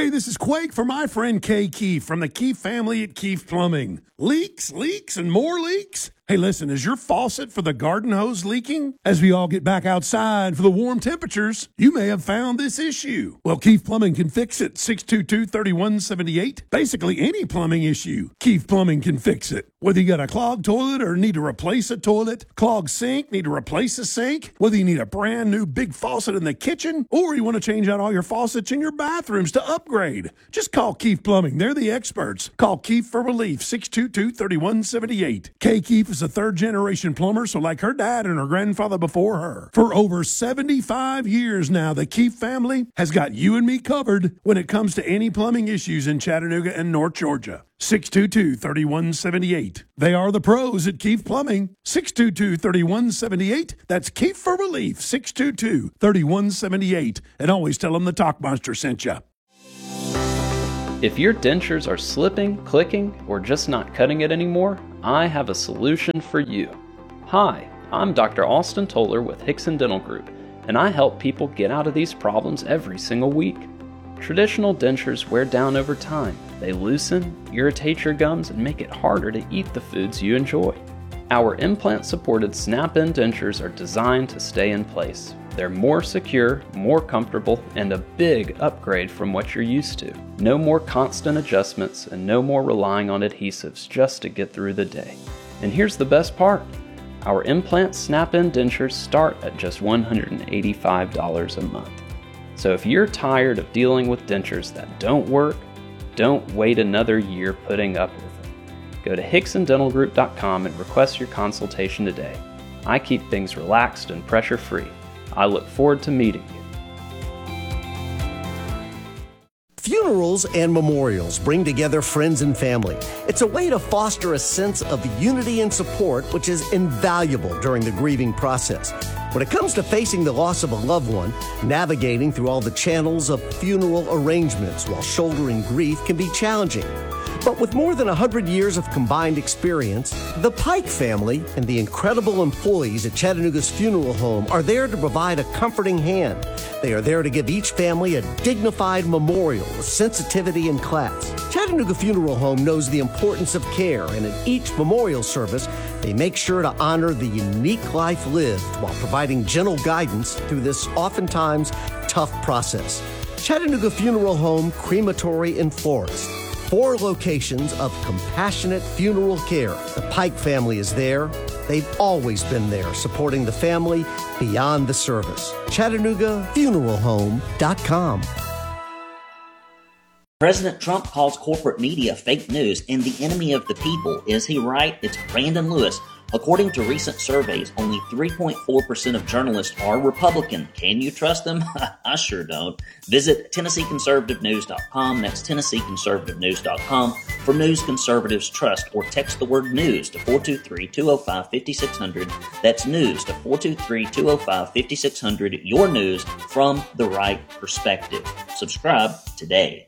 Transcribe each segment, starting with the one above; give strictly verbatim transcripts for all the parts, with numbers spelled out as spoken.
Hey, this is Quake for my friend Kay Keefe from the Keefe family at Keefe Plumbing. Leaks, leaks, and more leaks? Hey, listen, is your faucet for the garden hose leaking? As we all get back outside for the warm temperatures, you may have found this issue. Well, Keefe Plumbing can fix it. six two two, three one seven eight. Basically, any plumbing issue, Keefe Plumbing can fix it. Whether you got a clogged toilet or need to replace a toilet, clogged sink, need to replace a sink, whether you need a brand new big faucet in the kitchen, or you want to change out all your faucets in your bathrooms to upgrade, just call Keefe Plumbing. They're the experts. Call Keefe for relief, six two two, three one seven eight. Kay Keefe is a third-generation plumber, so like her dad and her grandfather before her. For over seventy-five years now, the Keefe family has got you and me covered when it comes to any plumbing issues in Chattanooga and North Georgia. six two two, three one seven eight. They are the pros at Keefe Plumbing. six two two, three one seven eight. That's Keefe for relief, six two two, three one seven eight. And always tell them the Talkmonster sent you. If your dentures are slipping, clicking, or just not cutting it anymore, I have a solution for you. Hi, I'm Doctor Austin Toller with Hickson Dental Group, and I help people get out of these problems every single week. Traditional dentures wear down over time. They loosen, irritate your gums, and make it harder to eat the foods you enjoy. Our implant-supported snap-in dentures are designed to stay in place. They're more secure, more comfortable, and a big upgrade from what you're used to. No more constant adjustments and no more relying on adhesives just to get through the day. And here's the best part. Our implant snap-in dentures start at just one hundred eighty-five dollars a month. So if you're tired of dealing with dentures that don't work, don't wait another year putting up with it. Go to hickson dental group dot com and request your consultation today. I keep things relaxed and pressure-free. I look forward to meeting you. Funerals and memorials bring together friends and family. It's a way to foster a sense of unity and support, which is invaluable during the grieving process. When it comes to facing the loss of a loved one, navigating through all the channels of funeral arrangements while shouldering grief can be challenging. But with more than one hundred years of combined experience, the Pike family and the incredible employees at Chattanooga's funeral home are there to provide a comforting hand. They are there to give each family a dignified memorial with sensitivity and class. Chattanooga Funeral Home knows the importance of care, and in each memorial service, they make sure to honor the unique life lived while providing gentle guidance through this oftentimes tough process. Chattanooga Funeral Home, Crematory in Forest. Four locations of compassionate funeral care. The Pike family is there. They've always been there, supporting the family beyond the service. Chattanooga Funeral Home dot com. President Trump calls corporate media fake news and the enemy of the people. Is he right? It's Brandon Lewis. According to recent surveys, only three point four percent of journalists are Republican. Can you trust them? I sure don't. Visit Tennessee Conservative News dot com. That's Tennessee Conservative News dot com for news conservatives trust, or text the word news to four two three, two oh five, five six zero zero. That's news to four two three, two oh five, five six zero zero. Your news from the right perspective. Subscribe today.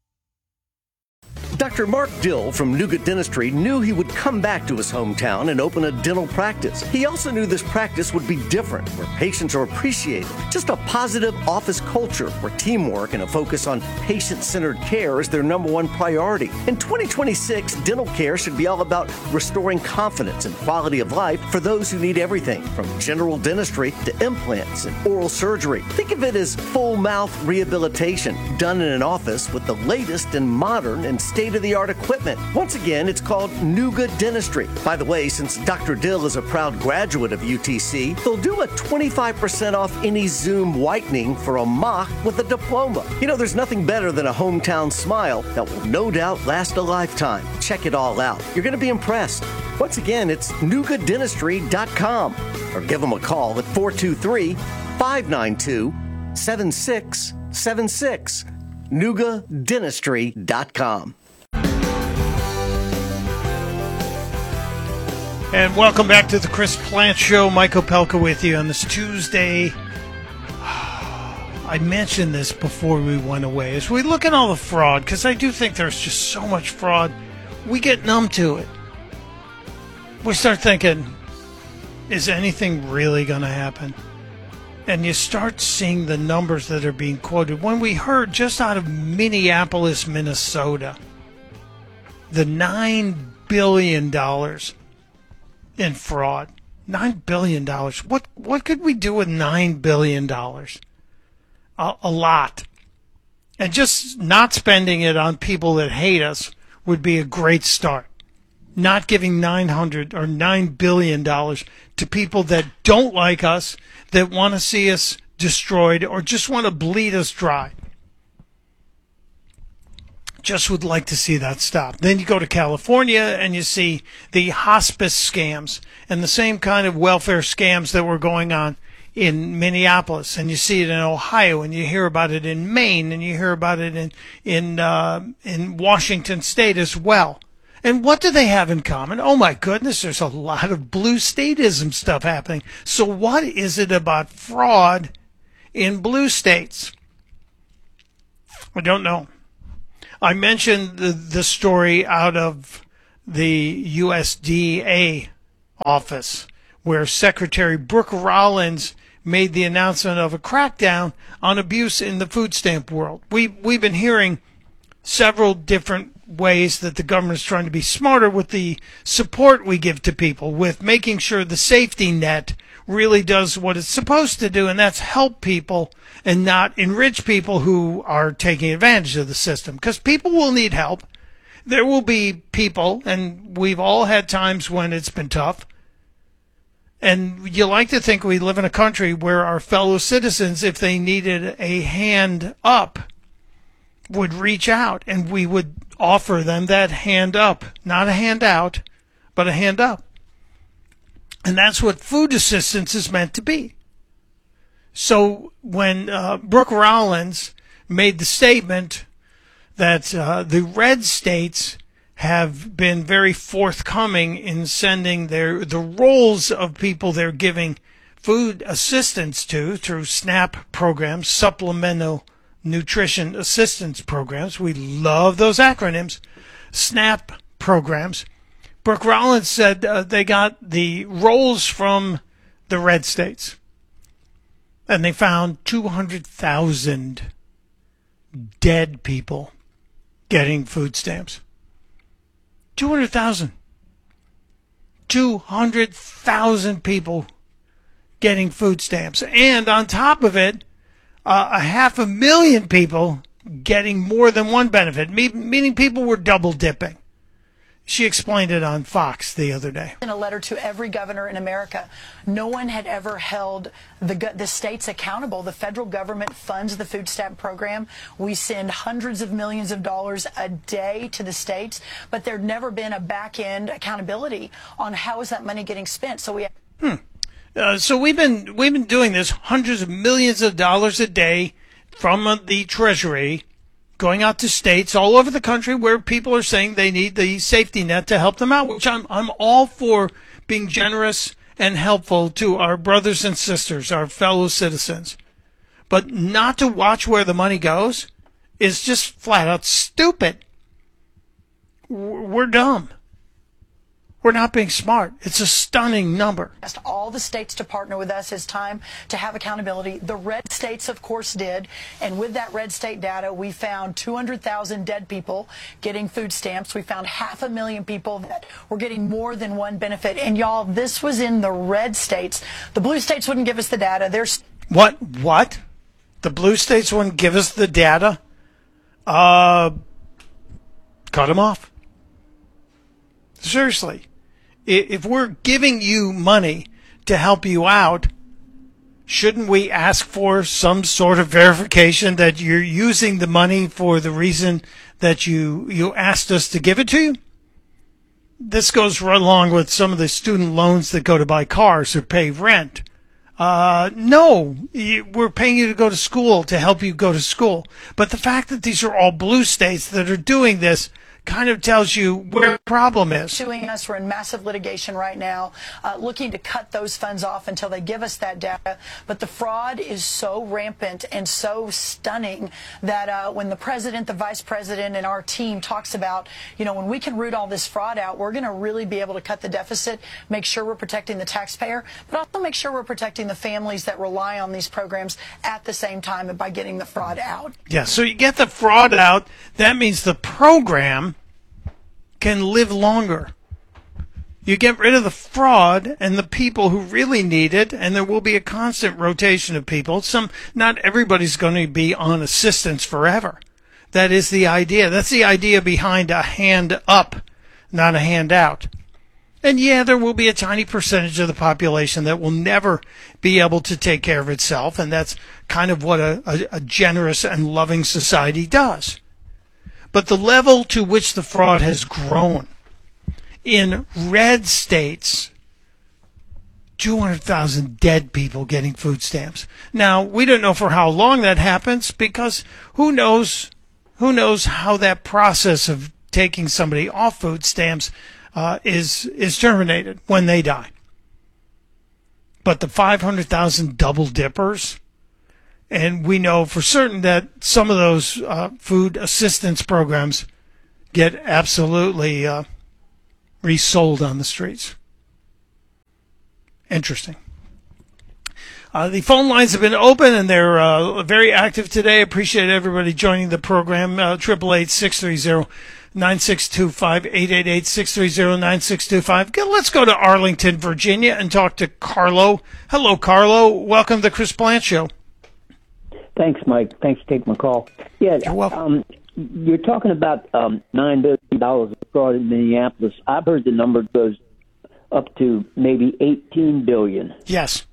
Doctor Mark Dill from Nougat Dentistry knew he would come back to his hometown and open a dental practice. He also knew this practice would be different, where patients are appreciated. Just a positive office culture where teamwork and a focus on patient-centered care is their number one priority. In twenty twenty-six, dental care should be all about restoring confidence and quality of life for those who need everything, from general dentistry to implants and oral surgery. Think of it as full mouth rehabilitation done in an office with the latest and modern and state-of-the-art equipment. Once again, it's called Nougat Dentistry. By the way, since Doctor Dill is a proud graduate of U T C, they'll do a twenty-five percent off any Zoom whitening for a mock with a diploma. You know, there's nothing better than a hometown smile that will no doubt last a lifetime. Check it all out. You're going to be impressed. Once again, it's Nougat Dentistry dot com, or give them a call at four two three, five nine two, seven six seven six. Nougat Dentistry dot com. And welcome back to the Chris Plant Show. Mike Opelka with you on this Tuesday. I mentioned this before we went away. As we look at all the fraud, because I do think there's just so much fraud, we get numb to it. We start thinking, is anything really going to happen? and you start seeing the numbers that are being quoted. When we heard just out of Minneapolis, Minnesota, the nine billion dollars in fraud. nine billion dollars. What what could we do with nine billion dollars? A, a lot. And just not spending it on people that hate us would be a great start. Not giving nine hundred or nine billion dollars to people that don't like us, that want to see us destroyed, or just want to bleed us dry. Just would like to see that stop. Then you go to California and you see the hospice scams and the same kind of welfare scams that were going on in Minneapolis, and you see it in Ohio, and you hear about it in Maine, and you hear about it in in uh, in Washington State as well. And what do they have in common? Oh my goodness, there's a lot of blue statism stuff happening. So what is it about fraud in blue states? I don't know. I mentioned the, the story out of the U S D A office where Secretary Brooke Rollins made the announcement of a crackdown on abuse in the food stamp world. We, we've been hearing several different ways that the government is trying to be smarter with the support we give to people, with making sure the safety net really does what it's supposed to do, and that's help people and not enrich people who are taking advantage of the system. Because people will need help. There will be people, and we've all had times when it's been tough. And you like to think we live in a country where our fellow citizens, if they needed a hand up, would reach out and we would offer them that hand up. Not a hand out, but a hand up. And that's what food assistance is meant to be. So when uh, Brooke Rollins made the statement that uh, the red states have been very forthcoming in sending their the rolls of people they're giving food assistance to through SNAP programs, supplemental nutrition assistance programs. We love those acronyms. SNAP programs. Brooke Rollins said uh, they got the rolls from the red states, and they found two hundred thousand dead people getting food stamps. two hundred thousand. two hundred thousand people getting food stamps. And on top of it, uh, a half a million people getting more than one benefit, meaning people were double dipping. She explained it on Fox the other day. In a letter to every governor in America, no one had ever held the, the states accountable. The federal government funds the food stamp program. We send hundreds of millions of dollars a day to the states, but there'd never been a back-end accountability on how is that money getting spent. So we. Hmm. Uh, so we've been we've been doing this hundreds of millions of dollars a day from uh, the Treasury, going out to states all over the country where people are saying they need the safety net to help them out, which I'm I'm all for being generous and helpful to our brothers and sisters, our fellow citizens. But not to watch where the money goes is just flat out stupid. We're dumb. We're not being smart. It's a stunning number. Asked all the states to partner with us. It's time to have accountability. The red states, of course, did. And with that red state data, we found two hundred thousand dead people getting food stamps. We found half a million people that were getting more than one benefit. And y'all, this was in the red states. The blue states wouldn't give us the data. There's What? What? The blue states wouldn't give us the data? Uh, cut them off. Seriously. If we're giving you money to help you out, shouldn't we ask for some sort of verification that you're using the money for the reason that you, you asked us to give it to you? This goes right along with some of the student loans that go to buy cars or pay rent. Uh, no, we're paying you to go to school to help you go to school. But the fact that these are all blue states that are doing this kind of tells you where the problem is. Suing us, we're in massive litigation right now, uh, looking to cut those funds off until they give us that data. But the fraud is so rampant and so stunning that uh, when the president, the vice president, and our team talks about, you know, when we can root all this fraud out, we're going to really be able to cut the deficit, make sure we're protecting the taxpayer, but also make sure we're protecting the families that rely on these programs at the same time and by getting the fraud out. Yeah, so you get the fraud out. That means the program can live longer. You get rid of the fraud and the people who really need it, and there will be a constant rotation of people. Some, not everybody's going to be on assistance forever. That is the idea. That's the idea behind a hand up, not a hand out. And yeah, there will be a tiny percentage of the population that will never be able to take care of itself, and that's kind of what a, a, a generous and loving society does. But the level to which the fraud has grown in red states, two hundred thousand dead people getting food stamps. Now, we don't know for how long that happens, because who knows, who knows how that process of taking somebody off food stamps uh, is is terminated when they die. But the five hundred thousand double dippers, and we know for certain that some of those uh, food assistance programs get absolutely uh, resold on the streets. Interesting. Uh, the phone lines have been open, and they're uh, very active today. Appreciate everybody joining the program. eight eight eight, six three zero, nine six two five, eight eight eight, six three zero, nine six two five. Let's go to Arlington, Virginia, and talk to Carlo. Hello, Carlo. Welcome to the Chris Plante Show. Thanks, Mike. Thanks for taking my call. Yeah, You're welcome. Um, you're talking about um, nine billion dollars of fraud in Minneapolis. I've heard the number goes up to maybe eighteen billion dollars. Yes.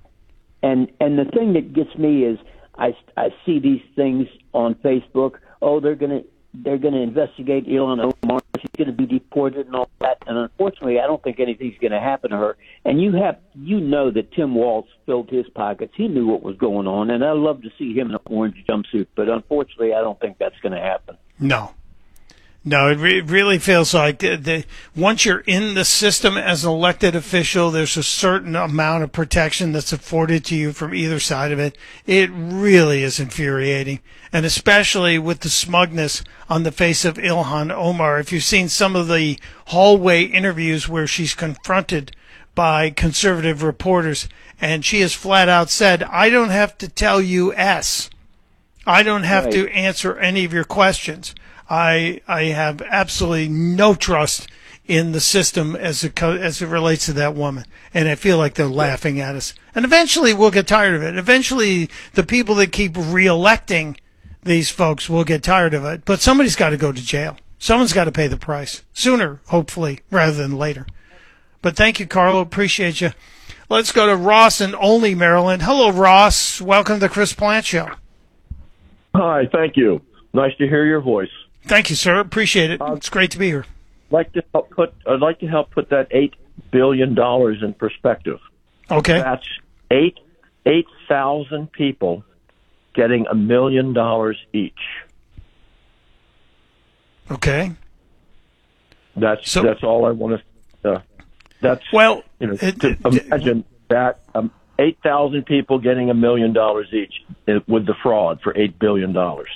And and the thing that gets me is I, I see these things on Facebook. Oh, they're gonna they're gonna investigate Ilhan Omar. She's gonna be deported and all that. And unfortunately, I don't think anything's gonna happen to her. And you have you know that Tim Walz filled his pockets. He knew what was going on, and I'd love to see him in an orange jumpsuit. But unfortunately, I don't think that's gonna happen. No. No, it, re- it really feels like the, the, once you're in the system as an elected official, there's a certain amount of protection that's afforded to you from either side of it. It really is infuriating, and especially with the smugness on the face of Ilhan Omar. If you've seen some of the hallway interviews where she's confronted by conservative reporters, and she has flat out said, I don't have to tell you S. I don't have Right. to answer any of your questions. I I have absolutely no trust in the system as it co- as it relates to that woman, and I feel like they're laughing at us. And eventually, we'll get tired of it. Eventually, the people that keep re-electing these folks will get tired of it. But somebody's got to go to jail. Someone's got to pay the price sooner, hopefully, rather than later. But thank you, Carlo. Appreciate you. Let's go to Ross in Olney, Maryland. Hello, Ross. Welcome to the Chris Plante Show. Hi, thank you. Nice to hear your voice. Thank you, sir. Appreciate it. It's great to be here. I'd like to help put I'd like to help put that eight billion dollars in perspective. Okay. That's eight eight thousand people getting a million dollars each. Okay. That's So- that's all I want to. Uh, that's Well, you know it- to it- imagine that um, eight thousand people getting a million dollars each uh, with the fraud for eight billion dollars.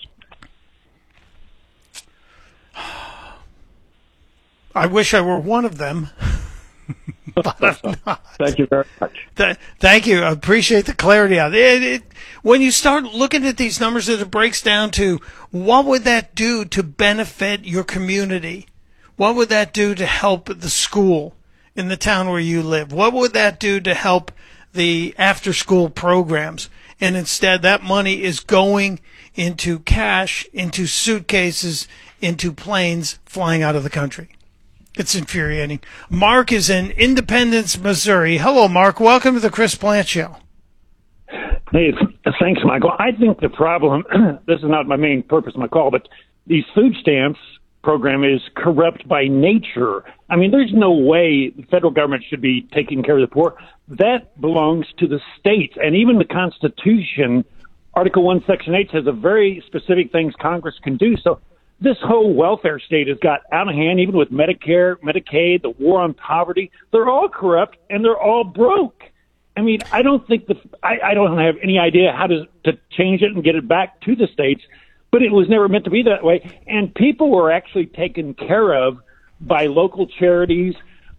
I wish I were one of them. But I'm not. Thank you very much. Th- thank you. I appreciate the clarity on it. It, it. When you start looking at these numbers, it breaks down to what would that do to benefit your community? What would that do to help the school in the town where you live? What would that do to help the after-school programs? And instead, that money is going into cash, into suitcases, into planes flying out of the country. It's infuriating. Mark is in Independence, Missouri. Hello, Mark. Welcome to the Chris Plante Show. Hey, thanks, Michael. I think the problem, this is not my main purpose of my call, but these food stamps program is corrupt by nature. I mean, there's no way the federal government should be taking care of the poor. That belongs to the states. And even the Constitution, Article one, Section eight, says a very specific things Congress can do. So this whole welfare state has got out of hand, even with Medicare, Medicaid, the war on poverty. They're all corrupt and they're all broke. I mean, I don't think the I, I don't have any idea how to to change it and get it back to the states, but it was never meant to be that way. And people were actually taken care of by local charities,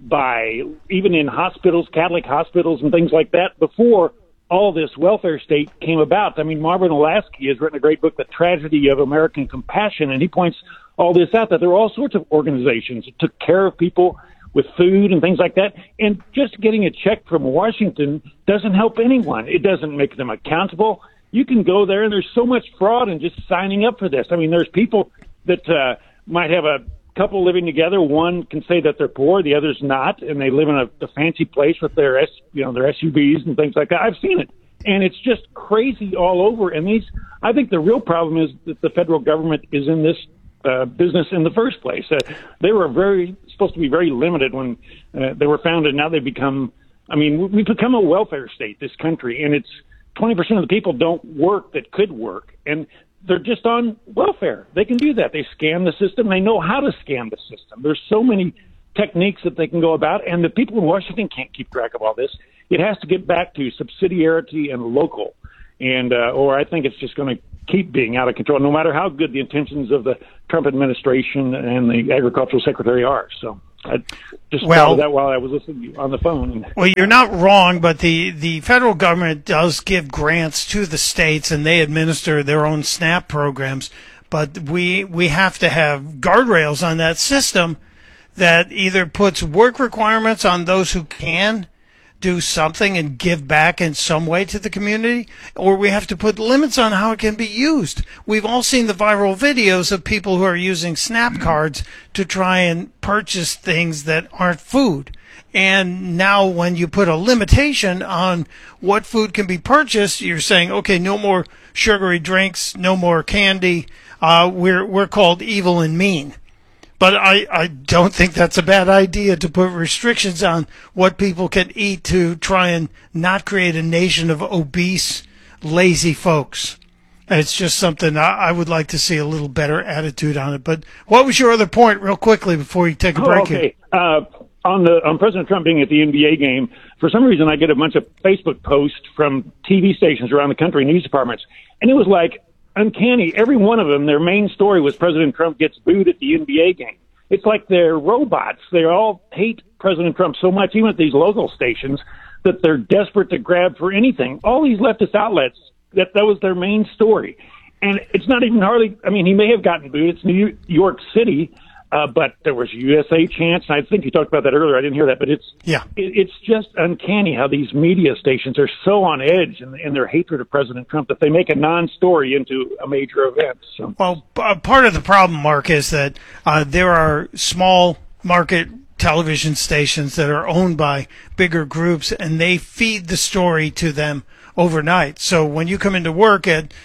by even in hospitals, Catholic hospitals and things like that before all this welfare state came about. I mean, Marvin Olasky has written a great book, The Tragedy of American Compassion, and he points all this out, that there are all sorts of organizations that took care of people with food and things like that. And just getting a check from Washington doesn't help anyone. It doesn't make them accountable. You can go there, and there's so much fraud in just signing up for this. I mean, there's people that uh, might have a couple living together. One can say that they're poor, the other's not, and they live in a, a fancy place with their, S, you know, their S U Vs and things like that. I've seen it, and it's just crazy all over. And these, I think, the real problem is that the federal government is in this uh, business in the first place. Uh, they were very supposed to be very limited when uh, they were founded. Now they've become. I mean, we've become a welfare state, this country, and it's twenty percent of the people don't work that could work, and they're just on welfare. They can do that. They scam the system. They know how to scam the system. There's so many techniques that they can go about, and the people in Washington can't keep track of all this. It has to get back to subsidiarity and local, and uh, or I think it's just going to keep being out of control, no matter how good the intentions of the Trump administration and the agricultural secretary are. So I just well, thought of that while I was listening on the phone. Well, you're not wrong, but the, the federal government does give grants to the states, and they administer their own SNAP programs. But we we have to have guardrails on that system that either puts work requirements on those who can do something and give back in some way to the community, or we have to put limits on how it can be used. We've all seen the viral videos of people who are using SNAP cards to try and purchase things that aren't food. And now when you put a limitation on what food can be purchased, you're saying, okay, no more sugary drinks, no more candy. Uh, we're, we're called evil and mean. But I, I don't think that's a bad idea to put restrictions on what people can eat to try and not create a nation of obese, lazy folks. It's just something I, I would like to see a little better attitude on it. But what was your other point, real quickly, before you take a break? Oh, okay. Uh, on the on President Trump being at the N B A game, for some reason I get a bunch of Facebook posts from T V stations around the country, news departments, and it was like uncanny. Every one of them, their main story was President Trump gets booed at the N B A game. It's like they're robots. They all hate President Trump so much, even at these local stations, that they're desperate to grab for anything. All these leftist outlets, that that was their main story. And it's not even hardly, I mean, he may have gotten booed. It's New York City, uh, but there was a U S A chance. I think you talked about that earlier. I didn't hear that, but it's yeah, it, it's just uncanny how these media stations are so on edge in, in their hatred of President Trump that they make a non-story into a major event. So. Well, uh, part of the problem, Mark, is that uh, there are small market television stations that are owned by bigger groups, and they feed the story to them overnight. So when you come into work at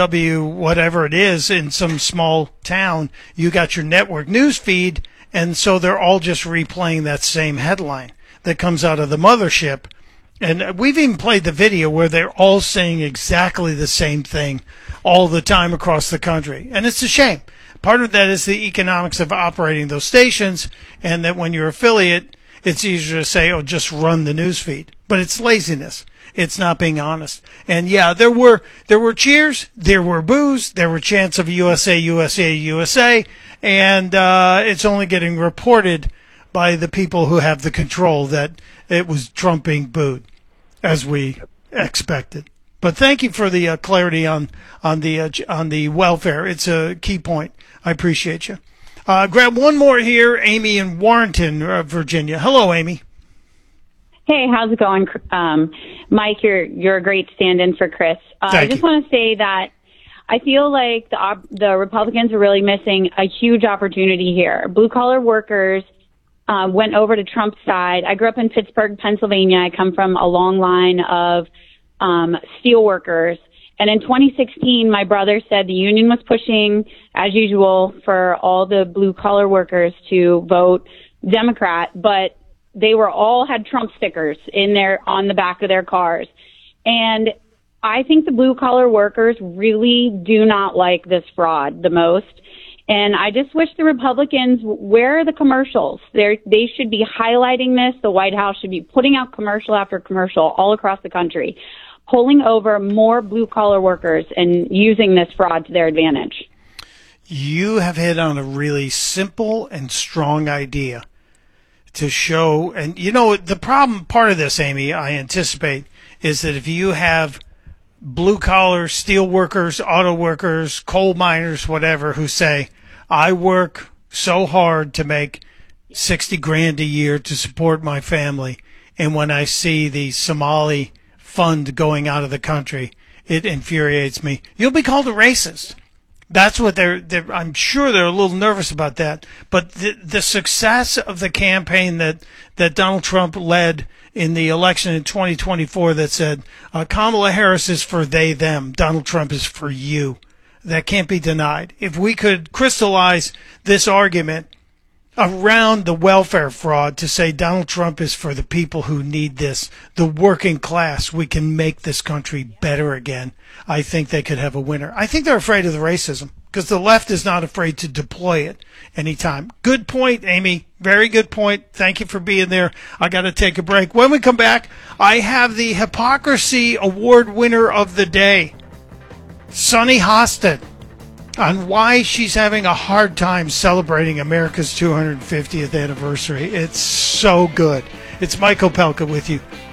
W whatever it is in some small town, you got your network news feed, and so they're all just replaying that same headline that comes out of the mothership. And we've even played the video where they're all saying exactly the same thing all the time across the country. And it's a shame. Part of that is the economics of operating those stations, and that when you're affiliate, it's easier to say, oh, just run the news feed. But it's laziness. It's not being honest. And yeah, there were there were cheers, there were boos, there were chants of U S A, U S A, U S A, and uh, it's only getting reported by the people who have the control that it was Trump being booed, as we expected. But thank you for the uh, clarity on on the uh, on the welfare. It's a key point. I appreciate you. Uh, grab one more here, Amy in Warrenton, uh, Virginia. Hello, Amy. Hey, how's it going, um, Mike? You're you're a great stand-in for Chris. Uh, I just want to say that I feel like the op- the Republicans are really missing a huge opportunity here. Blue collar workers uh, went over to Trump's side. I grew up in Pittsburgh, Pennsylvania. I come from a long line of um, steel workers. And in twenty sixteen, my brother said the union was pushing, as usual, for all the blue collar workers to vote Democrat, but they were all had Trump stickers in their on the back of their cars. And I think the blue collar workers really do not like this fraud the most. And I just wish the Republicans, where are the commercials? They're, they should be highlighting this. The White House should be putting out commercial after commercial all across the country, pulling over more blue-collar workers and using this fraud to their advantage. You have hit on a really simple and strong idea to show. And, you know, the problem, part of this, Amy, I anticipate, is that if you have blue-collar steel workers, auto workers, coal miners, whatever, who say, I work so hard to make sixty grand a year to support my family, and when I see the Somali fund going out of the country, it infuriates me. You'll be called a racist. That's what they're, they're, I'm sure they're a little nervous about that. But the, the success of the campaign that, that Donald Trump led in the election in twenty twenty-four that said, uh, Kamala Harris is for they, them. Donald Trump is for you. That can't be denied. If we could crystallize this argument around the welfare fraud to say Donald Trump is for the people who need this, the working class, we can make this country better again, I think they could have a winner. I think they're afraid of the racism because the left is not afraid to deploy it anytime. Good point, Amy. Very good point. Thank you for being there. I got to take a break. When we come back, I have the Hypocrisy Award winner of the day, Sunny Hostin, on why she's having a hard time celebrating America's two hundred fiftieth anniversary. It's so good. It's Mike Opelka with you